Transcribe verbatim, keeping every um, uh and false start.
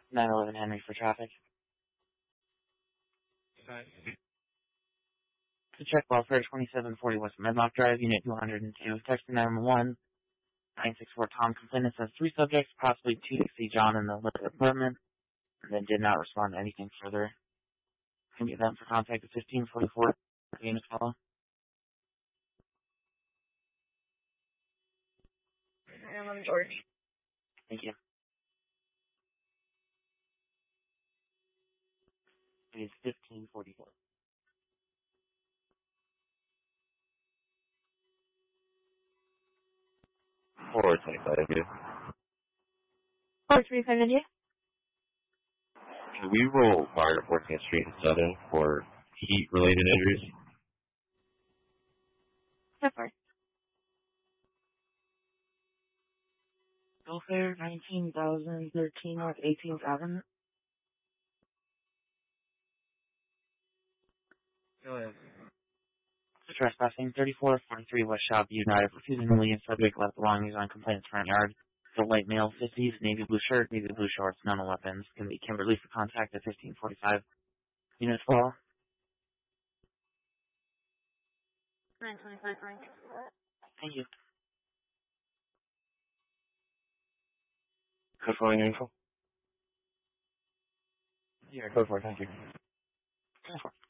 nine eleven Henry for traffic. Right. To check welfare, twenty-seven forty West Medlock Drive, Unit two hundred two. Text nine one one. nine six four Tom complainant says three subjects, possibly two to see John in the liquor apartment, and then did not respond to anything further. Can get them for contact at fifteen forty-four. Unit follow. nine eleven George. Thank you. It is fifteen forty-four. four twenty-five, yeah. four three five India. Can we roll fire to fourteenth Street and Southern for heat-related injuries? So far. Welfare, nineteen thousand thirteen North eighteenth Avenue. Go ahead. For trespassing, thirty-four forty-three West Shop United, refusing to leave, subject left belongings on complainant's front yard. The white male, fifties, navy blue shirt, navy blue shorts, none of weapons. Can be Kimberly for contact at fifteen forty-five. Unit four. nine twenty-five Frank. Thank you. Code four info? Here. Code four, thank you. Ten four.